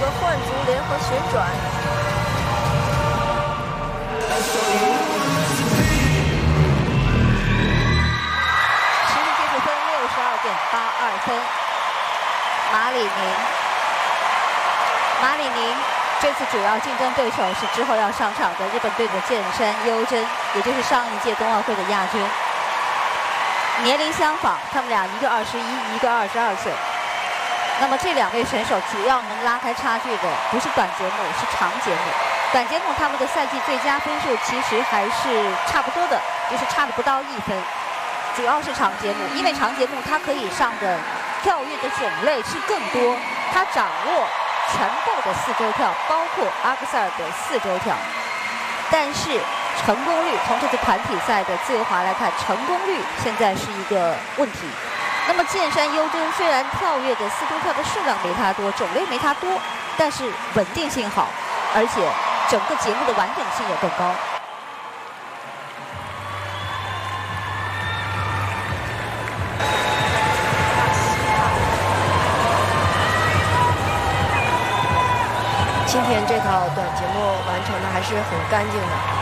换足联合旋转。 实际计数分62.82分。马里宁这次主要竞争对手是之后要上场的日本队的剑山优真，也就是上一届冬奥会的亚军。年龄相仿，他们俩一个21，一个22岁。那么这两位选手主要能拉开差距的不是短节目，是长节目。短节目他们的赛季最佳分数其实还是差不多的，就是差了不到1分。主要是长节目，因为长节目它可以上的跳跃的种类是更多，它掌握全部的4周跳，包括阿克塞尔的4周跳。但是成功率，从这次团体赛的自由滑来看，成功率现在是一个问题。那么剑山优真虽然跳跃的4周跳的数量没它多，种类没它多，但是稳定性好，而且整个节目的完整性也更高。 今天这套短节目完成的还是很干净的。